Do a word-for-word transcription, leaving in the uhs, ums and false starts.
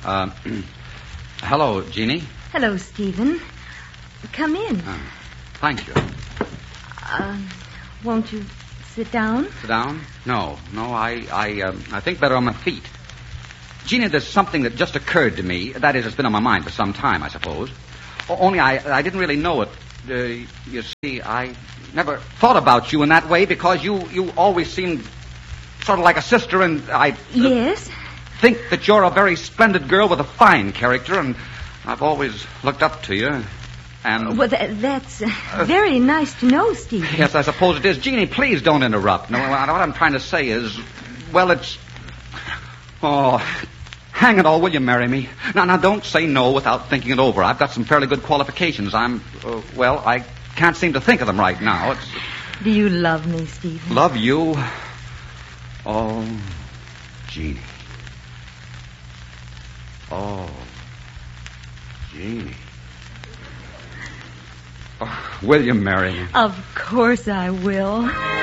Uh, hello, Jeannie. Hello, Stephen. Come in. Uh, thank you. Uh, won't you sit down? Sit down? No, no, I I, um, I think better on my feet. Jeannie, there's something that just occurred to me. That is, it's been on my mind for some time, I suppose. O- only I, I didn't really know it. Uh, you see, I never thought about you in that way because you, you always seemed sort of like a sister, and I... Uh, yes? think that you're a very splendid girl with a fine character, and I've always looked up to you. And well, th- that's uh, very nice to know, Stephen. Yes, I suppose it is. Jeannie, please don't interrupt. No, what I'm trying to say is, well, it's... Oh, hang it all, will you marry me? Now, now, don't say no without thinking it over. I've got some fairly good qualifications. I'm, uh, well, I can't seem to think of them right now. It's... Do you love me, Stephen? Love you? Oh, Jeannie. Oh, Jeannie. Oh, will you marry me? Of course I will.